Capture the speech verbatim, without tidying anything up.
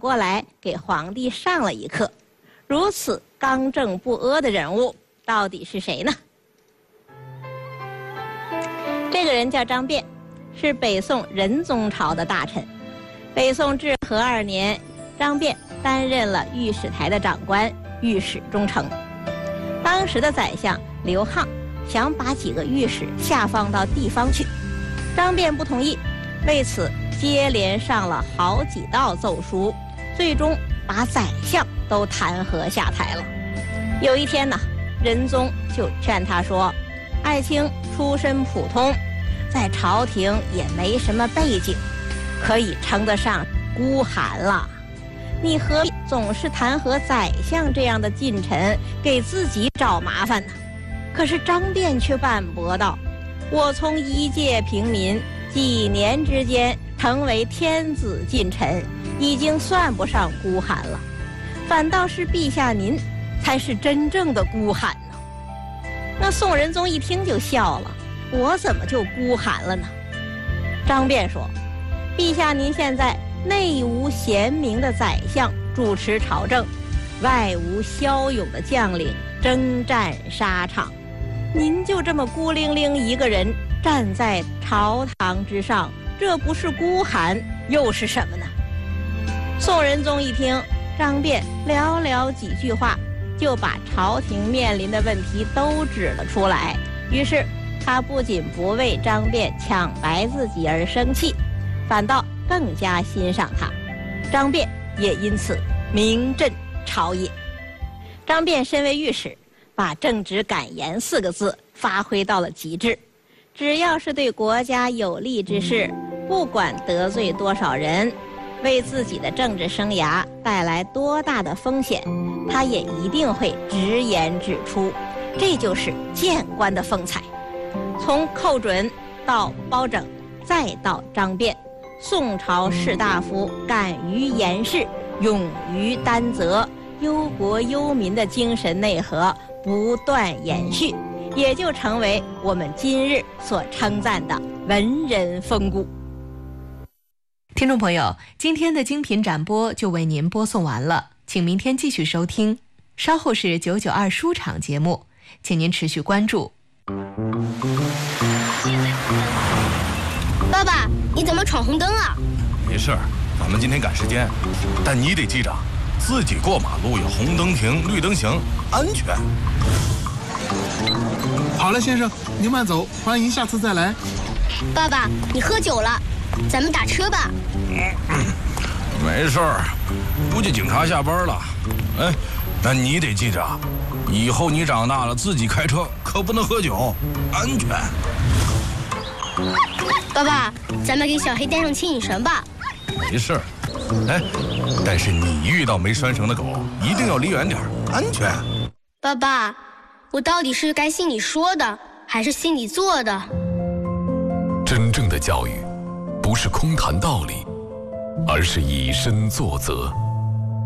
过来给皇帝上了一课。如此刚正不阿的人物，到底是谁呢？这个人叫张辩，是北宋仁宗朝的大臣。北宋至和二年，张辩担任了御史台的长官，御史中丞。当时的宰相刘沆想把几个御史下放到地方去，张辩不同意，为此接连上了好几道奏书，最终把宰相都弹劾下台了。有一天呢，仁宗就劝他说：“爱卿出身普通，在朝廷也没什么背景，可以称得上孤寒了。你何必总是弹劾宰相这样的近臣，给自己找麻烦呢？”可是张辩却反驳道：“我从一介平民，几年之间成为天子近臣，已经算不上孤寒了，反倒是陛下您才是真正的孤寒呢。”那宋仁宗一听就笑了：“我怎么就孤寒了呢？”张辩说：“陛下您现在内无贤明的宰相主持朝政，外无骁勇的将领征战沙场，您就这么孤零零一个人站在朝堂之上，这不是孤寒又是什么呢？”宋仁宗一听张辩寥寥几句话就把朝廷面临的问题都指了出来，于是他不仅不为张辩抢白自己而生气，反倒更加欣赏他。张辩也因此名震朝野。张辩身为御史，把正直敢言四个字发挥到了极致。只要是对国家有利之事，不管得罪多少人，为自己的政治生涯带来多大的风险，他也一定会直言指出。这就是谏官的风采。从寇准到包拯，再到张辩，宋朝士大夫敢于言事，勇于担责，忧国忧民的精神内核不断延续，也就成为我们今日所称赞的文人风骨。 听众朋友，今天的精品展播就为您播送完了，请明天继续收听。稍后是九九二书场节目，请您持续关注。 爸爸，你怎么闯红灯啊？ 没事，咱们今天赶时间，但你得记着，自己过马路有红灯停，绿灯行，安全。 好了，先生，您慢走，欢迎下次再来。 爸爸，你喝酒了，咱们打车吧。 没事儿，估计警察下班了。哎，但你得记着，以后你长大了自己开车可不能喝酒，安全。 爸爸，咱们给小黑带上牵引绳吧。 没事，哎，但是你遇到没拴绳的狗，一定要离远点，安全。 爸爸，我到底是该信你说的，还是信你做的？ 真正的教育，不是空谈道理，而是以身作则。